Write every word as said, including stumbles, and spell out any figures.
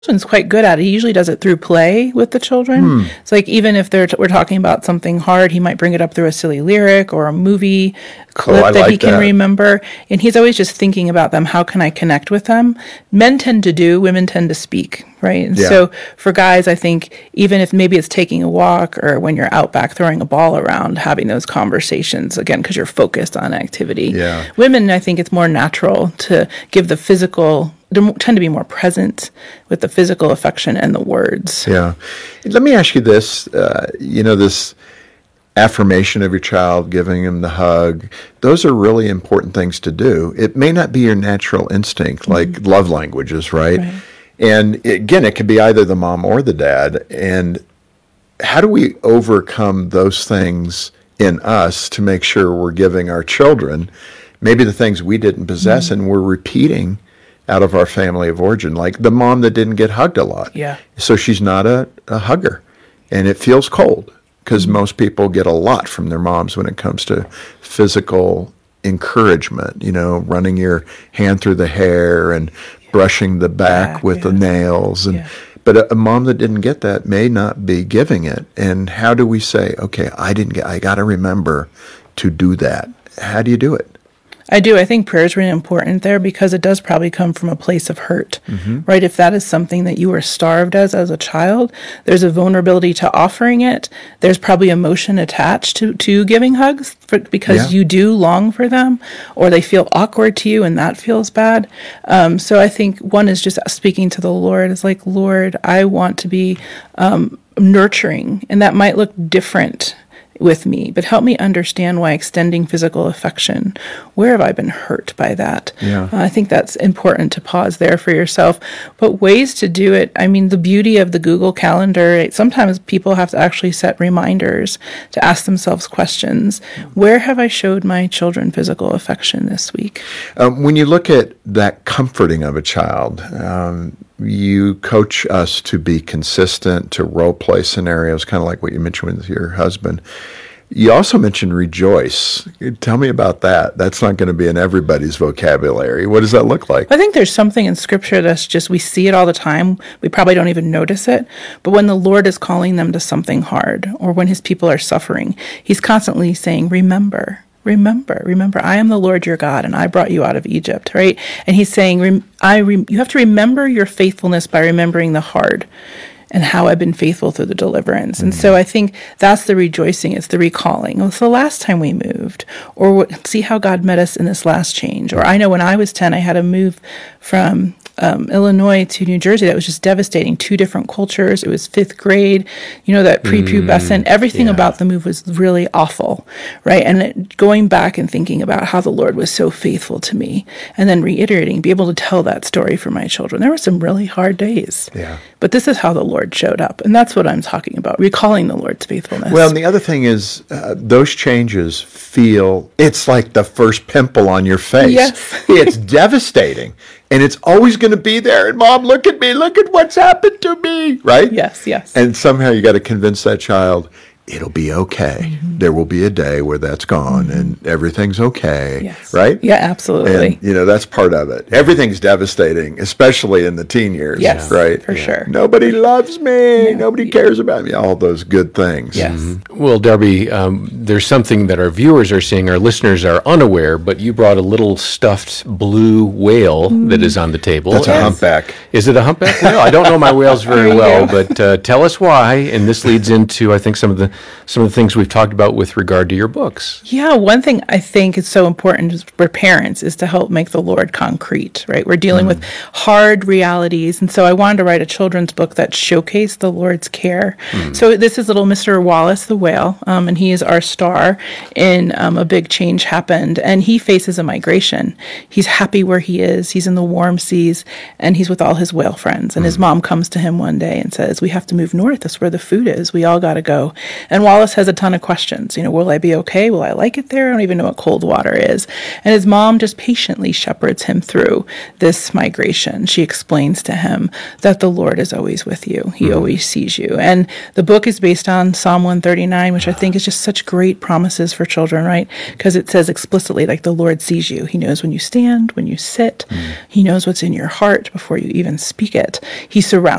husband's quite good at it. He usually does it through play with the children. Hmm. It's like even if they're t- we're talking about something hard, he might bring it up through a silly lyric or a movie clip oh, that like he can that. remember. And he's always just thinking about them. How can I connect with them? Men tend to do, women tend to speak, right? And yeah. so for guys, I think even if maybe it's taking a walk or when you're out back throwing a ball around, having those conversations, again, because you're focused on activity. Yeah. Women, I think it's more natural to give the physical, they tend to be more present with the physical affection and the words. Yeah. Let me ask you this, uh, you know, this affirmation of your child, giving him the hug, those are really important things to do. It may not be your natural instinct, like mm-hmm. love languages, right? right? And again, it could be either the mom or the dad. And how do we overcome those things in us to make sure we're giving our children maybe the things we didn't possess mm-hmm. and we're repeating out of our family of origin, like the mom that didn't get hugged a lot. Yeah. So she's not a, a hugger, and it feels cold because mm-hmm. most people get a lot from their moms when it comes to physical encouragement, you know, running your hand through the hair and yeah. brushing the back, back with yeah. the nails. And yeah. But a, a mom that didn't get that may not be giving it. And how do we say, okay, I didn't get, I got to remember to do that. How do you do it? I do. I think prayer is really important there because it does probably come from a place of hurt, mm-hmm. right? If that is something that you were starved as as a child, there's a vulnerability to offering it. There's probably emotion attached to, to giving hugs for, because yeah. you do long for them, or they feel awkward to you and that feels bad. Um, so I think one is just speaking to the Lord. It's like, Lord, I want to be um, nurturing, and that might look different with me, but help me understand why extending physical affection, where have I been hurt by that? Yeah. Uh, I think that's important to pause there for yourself. But ways to do it, I mean, the beauty of the Google Calendar, sometimes people have to actually set reminders to ask themselves questions. Where have I showed my children physical affection this week? Um, when you look at that comforting of a child, um, you coach us to be consistent, to role play scenarios, kind of like what you mentioned with your husband. You also mentioned rejoice. Tell me about that. That's not going to be in everybody's vocabulary. What does that look like? I think there's something in Scripture that's just, we see it all the time. We probably don't even notice it. But when the Lord is calling them to something hard, or when his people are suffering, he's constantly saying, remember. Remember, remember, I am the Lord your God, and I brought you out of Egypt, right? And he's saying, I re- you have to remember your faithfulness by remembering the hard and how I've been faithful through the deliverance. Mm-hmm. And so I think that's the rejoicing. It's the recalling. Well, it's the last time we moved, or see how God met us in this last change. Or I know when I was ten, I had to move from Um, Illinois to New Jersey. That was just devastating. Two different cultures. It was fifth grade. You know, that prepubescent. Mm, everything yeah. about the move was really awful, right? And it, going back and thinking about how the Lord was so faithful to me, and then reiterating, be able to tell that story for my children. There were some really hard days. Yeah. But this is how the Lord showed up, and that's what I'm talking about, recalling the Lord's faithfulness. Well, and the other thing is, uh, those changes feel, it's like the first pimple on your face. Yes. It's devastating. And it's always going to be there. And Mom, look at me. Look at what's happened to me. Right? Yes, yes. And somehow you got to convince that child, it'll be okay. Mm-hmm. There will be a day where that's gone mm-hmm. and everything's okay. Yes. Right? Yeah, absolutely. And, you know, that's part of it. Everything's devastating, especially in the teen years. Yes, right? For yeah. sure. Nobody loves me. Yeah. Nobody cares about me. All those good things. Yes. Mm-hmm. Well, Darby, um, there's something that our viewers are seeing, our listeners are unaware, but you brought a little stuffed blue whale mm. that is on the table. That's a humpback. Is it a humpback whale? I don't know my whales very well, but uh, tell us why. And this leads into, I think, some of the some of the things we've talked about with regard to your books. Yeah, one thing I think is so important for parents is to help make the Lord concrete, right? We're dealing mm. with hard realities, and so I wanted to write a children's book that showcased the Lord's care. Mm. So this is little Mister Wallace the whale, um, and he is our star in um, A Big Change Happened, and he faces a migration. He's happy where he is. He's in the warm seas, and he's with all his whale friends, and mm. his mom comes to him one day and says, we have to move north. That's where the food is. We all got to go. And Wallace has a ton of questions. You know, will I be okay? Will I like it there? I don't even know what cold water is. And his mom just patiently shepherds him through this migration. She explains to him that the Lord is always with you. He mm-hmm. always sees you. And the book is based on Psalm one thirty-nine, which I think is just such great promises for children, right? Because it says explicitly, like, the Lord sees you. He knows when you stand, when you sit. Mm. He knows what's in your heart before you even speak it. He surrounds